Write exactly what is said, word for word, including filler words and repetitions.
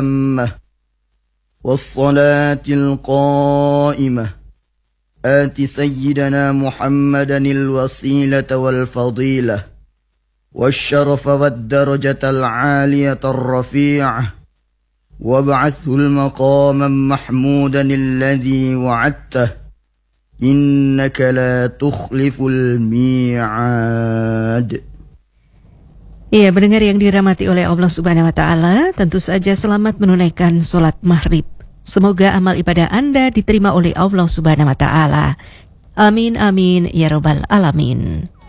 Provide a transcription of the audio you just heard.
التامة والصلاة القائمة آت سيدنا محمدا الوسيلة والفضيلة والشرف والدرجة العالية الرفيعة وابعثه المقاما محمودا الذي وعدته إنك لا تخلف الميعاد. Ya, pendengar yang dirahmati oleh Allah Subhanahu wa Ta'ala, tentu saja selamat menunaikan sholat maghrib. Semoga amal ibadah Anda diterima oleh Allah Subhanahu wa Ta'ala. Amin amin ya rabbal alamin.